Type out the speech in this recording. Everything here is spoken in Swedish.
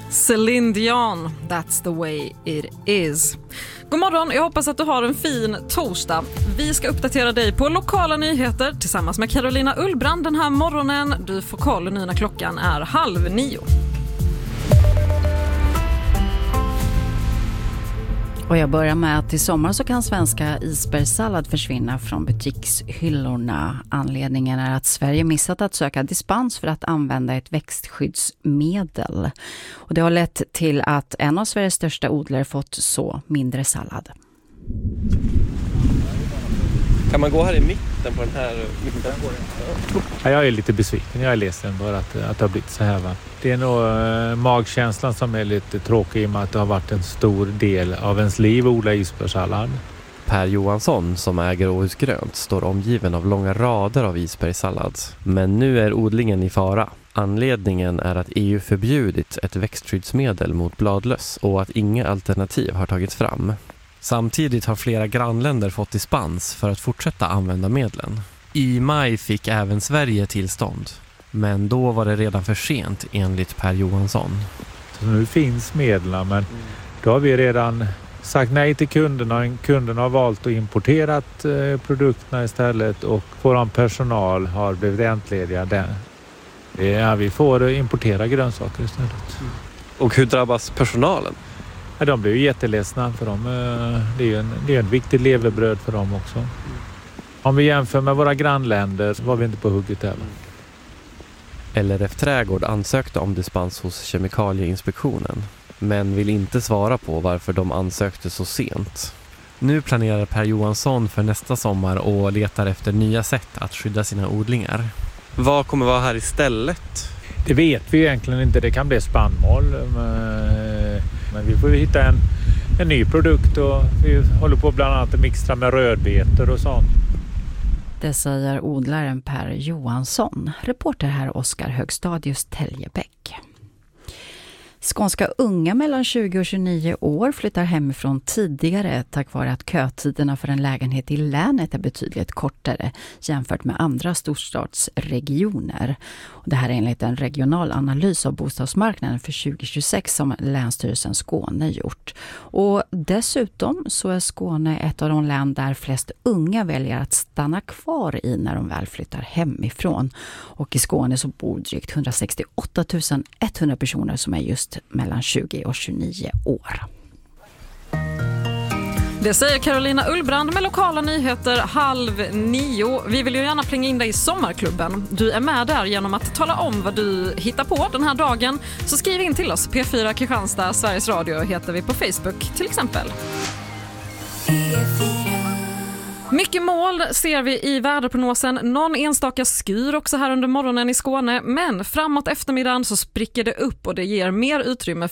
Celine Dion, That's the way it is. God morgon, jag hoppas att du har en fin torsdag. Vi ska uppdatera dig på lokala nyheter tillsammans med Carolina Ullbrand den här morgonen. Du får koll nu när klockan är 8:30. Och jag börjar med att i sommar så kan svenska isbergssallad försvinna från butikshyllorna. Anledningen är att Sverige missat att söka dispens för att använda ett växtskyddsmedel. Och det har lett till att en av Sveriges största odlare fått så mindre sallad. Kan man gå här i mitten på den här mitten? Ja, jag är lite besviken. Jag är ledsen bara att det har blivit så här. Va? Det är nog magkänslan som är lite tråkig i och med att det har varit en stor del av ens liv att odla isbergssallad. Per Johansson som äger Åhus Grönt står omgiven av långa rader av isbergssallad. Men nu är odlingen i fara. Anledningen är att EU förbjudit ett växtskyddsmedel mot bladlöss och att inga alternativ har tagits fram. Samtidigt har flera grannländer fått dispens för att fortsätta använda medlen. I maj fick även Sverige tillstånd. Men då var det redan för sent enligt Per Johansson. Så nu finns medlen, men då har vi redan sagt nej till kunderna. Kunderna har valt att importera produkterna istället och vår personal har blivit entlediga. Vi får importera grönsaker istället. Och hur drabbas personalen? Ja, de blir ju jätteledsna för dem. Det är en viktig levebröd för dem också. Om vi jämför med våra grannländer så var vi inte på hugget där. LRF Trädgård ansökte om dispens hos Kemikalieinspektionen men vill inte svara på varför de ansökte så sent. Nu planerar Per Johansson för nästa sommar och letar efter nya sätt att skydda sina odlingar. Vad kommer vara här istället? Det vet vi egentligen inte. Det kan bli spannmål. Men vi får hitta en ny produkt och vi håller på bland annat att mixtra med rödbetor och sånt. Det säger odlaren Per Johansson. Reporter här Oskar Högstadius Täljebäck. Skånska unga mellan 20 och 29 år flyttar hemifrån tidigare tack vare att kötiderna för en lägenhet i länet är betydligt kortare jämfört med andra storstadsregioner. Och det här är enligt en regional analys av bostadsmarknaden för 2026 som Länsstyrelsen Skåne gjort. Och dessutom så är Skåne ett av de län där flest unga väljer att stanna kvar i när de väl flyttar hemifrån. Och i Skåne så bor drygt 168 100 personer som är just mellan 20 och 29 år. Det säger Carolina Ullbrand med lokala nyheter 8:30. Vi vill ju gärna plinga in dig i sommarklubben. Du är med där genom att tala om vad du hittar på den här dagen. Så skriv in till oss. P4 Kristianstad, Sveriges Radio heter vi på Facebook till exempel. Mycket moln ser vi i väderprognosen. Någon enstaka skyr också här under morgonen i Skåne. Men framåt eftermiddagen så spricker det upp och det ger mer utrymme